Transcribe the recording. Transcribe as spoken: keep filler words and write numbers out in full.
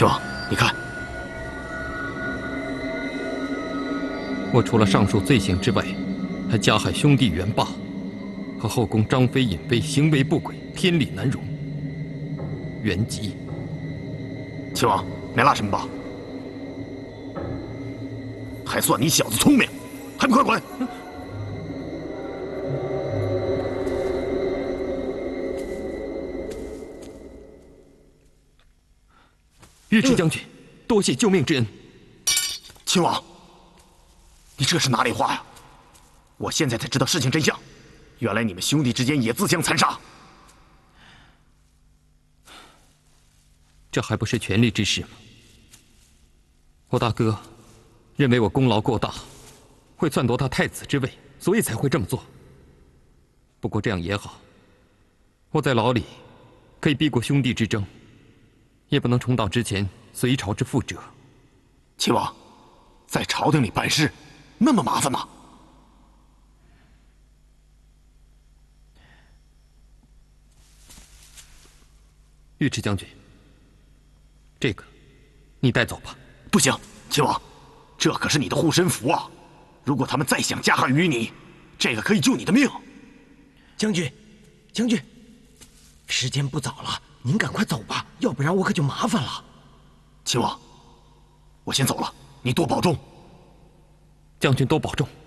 秦王，你看， 我除了上述罪行之外，还加害兄弟袁霸和后宫张飞、尹飞行为不轨，天理难容。原籍。 秦王，没拉什么吧？还算你小子聪明，还不快滚！ 尉迟将军，多谢救命之恩。 秦王，你这是哪里话呀？我现在才知道事情真相，原来你们兄弟之间也自相残杀。 这还不是权力之事吗？我大哥认为我功劳过大，会篡夺他太子之位，所以才会这么做。不过这样也好，我在牢里可以避过兄弟之争，也不能重蹈之前隋朝之覆辙。 秦王，在朝廷里办事那么麻烦吗？ 尉迟将军，这个你带走吧。 不行，秦王，这可是你的护身符啊！如果他们再想加害于你，这个可以救你的命。 将军，将军，时间不早了，您赶快走吧，要不然我可就麻烦了。 秦王，我先走了，你多保重。 将军多保重。